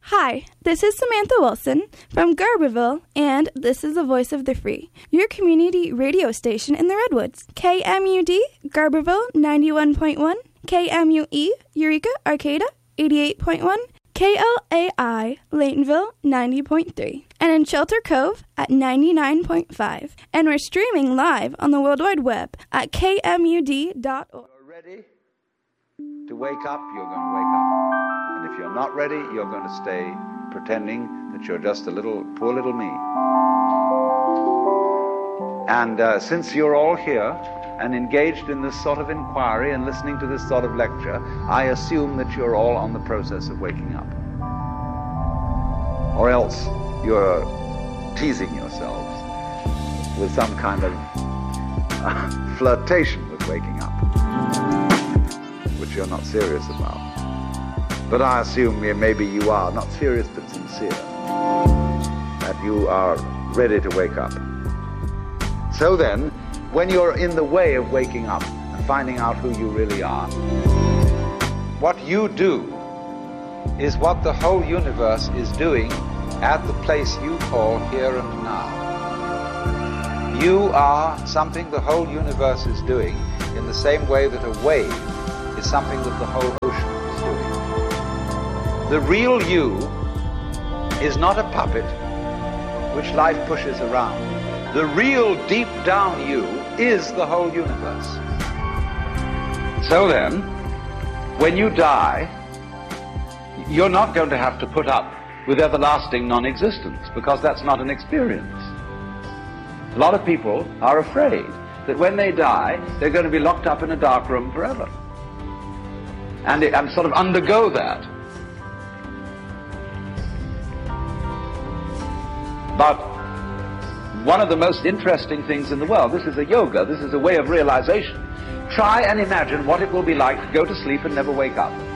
Hi, this is Samantha Wilson from Garberville, and this is the Voice of the Free, your community radio station in the Redwoods. KMUD, Garberville, 91.1, KMUE, Eureka, Arcata, 88.1, KLAI, Laytonville, 90.3, and in Shelter Cove at 99.5. And we're streaming live on the World Wide Web at kmud.org. You're ready to wake up, you're going to wake up. And if you're not ready, you're going to stay pretending that you're just a poor little me. And since you're all here and engaged in this sort of inquiry and listening to this sort of lecture, I assume that you're all on the process of waking up. Or else you're teasing yourselves with some kind of flirtation with waking up, which you're not serious about. But I assume maybe you are, not serious but sincere, that you are ready to wake up. So then, when you're in the way of waking up and finding out who you really are, what you do is what the whole universe is doing at the place you call here and now. You are something the whole universe is doing in the same way that a wave is something that the whole ocean is doing. The real you is not a puppet which life pushes around. The real deep down you is the whole universe. So then, when you die, you're not going to have to put up with everlasting non-existence, because that's not an experience. A lot of people are afraid that when they die, they're going to be locked up in a dark room forever. And sort of undergo that. But one of the most interesting things in the world, this is a yoga, this is a way of realization. Try and imagine what it will be like to go to sleep and never wake up.